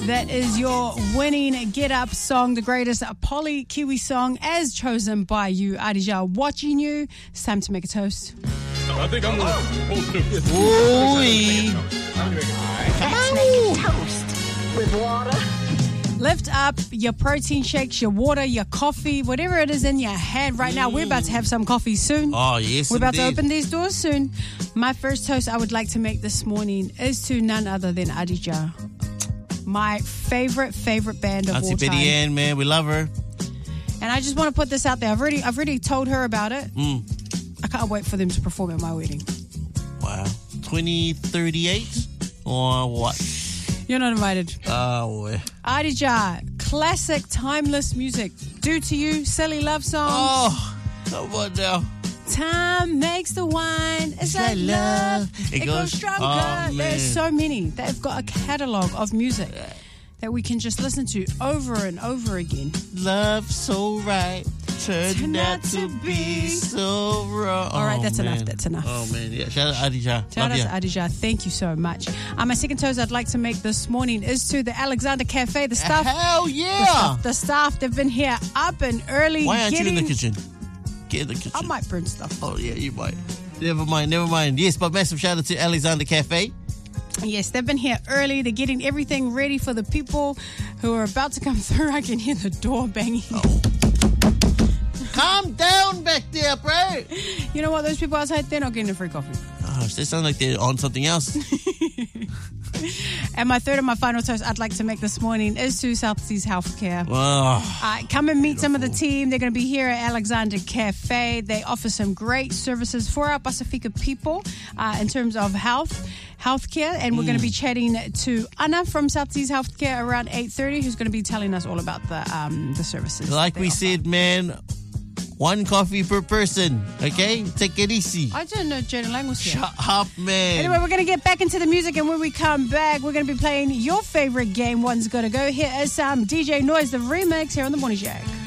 That is your winning Get Up song, the greatest Polly Kiwi song as chosen by you. Adija, watching you. It's time to make a toast. I think I'm going to Come on. Toast with water. Lift up your protein shakes, your water, your coffee, whatever it is in your hand right now. We're about to have some coffee soon. Oh, yes, We're about to indeed. open these doors soon. My first toast I would like to make this morning is to none other than Adija. My favorite band of all Auntie time. Betty Ann, man, we love her. And I just want to put this out there. I've already told her about it. I can't wait for them to perform at my wedding. Wow. 2038 or what? You're not invited. Oh, boy. Adija, classic, timeless music. Do to you, silly love songs. Oh, come on now. Time makes the wine. It's like love. It grows stronger. Oh, man. There's so many. They've got a catalogue of music that we can just listen to over and over again. Love so right. Turned out to be so wrong. All right, that's man. enough. That's enough. Oh, man. Yeah. Shout out Adija. Shout Love out ya. to Adija. Thank you so much. My second toast I'd like to make this morning is to the Alexander Cafe. The staff. Hell yeah. The staff, they've been here up and early. Why aren't you in the kitchen? Get in the kitchen. I might burn stuff. Oh, yeah, you might. Never mind. Yes, but massive shout out to Alexander Cafe. Yes, they've been here early. They're getting everything ready for the people who are about to come through. I can hear the door banging. Oh. Calm down back there, bro. You know what? Those people outside, they're not getting a free coffee. Gosh, they sound like they're on something else. And my third and my final toast I'd like to make this morning is to South Seas Healthcare. Oh, Come and meet some of the team. They're going to be here at Alexander Cafe. They offer some great services for our Pasifika people in terms of healthcare. And we're going to be chatting to Anna from South Seas Healthcare around 8:30, who's going to be telling us all about the services. like they we offer. said, man, one coffee per person, okay? Take it easy. I didn't know Jaden Lang was here. Shut up, man. Anyway, we're going to get back into the music, and when we come back, we're going to be playing your favorite game, One's Gotta Go. Here is some DJ Noise, the remix, here on The Morning Jack.